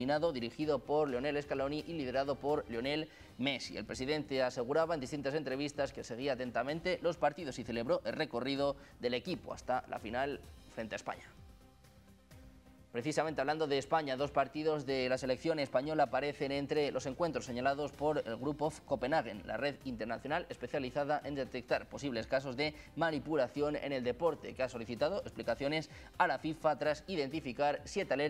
dirigido por Lionel Scaloni y liderado por Lionel Messi. El presidente aseguraba en distintas entrevistas que seguía atentamente los partidos y celebró el recorrido del equipo hasta la final frente a España. Precisamente hablando de España, dos partidos de la selección española aparecen entre los encuentros señalados por el Group of Copenhagen, la red internacional especializada en detectar posibles casos de manipulación en el deporte, que ha solicitado explicaciones a la FIFA tras identificar 7 alertas